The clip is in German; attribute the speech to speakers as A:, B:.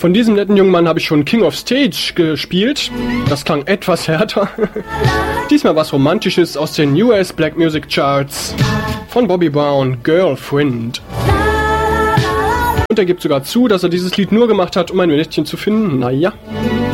A: Von diesem netten jungen Mann habe ich schon King of Stage gespielt. Das klang etwas härter. Diesmal was Romantisches aus den US Black Music Charts. Von Bobby Brown, Girlfriend. Und er gibt sogar zu, dass er dieses Lied nur gemacht hat, um ein Mädchen zu finden. Naja.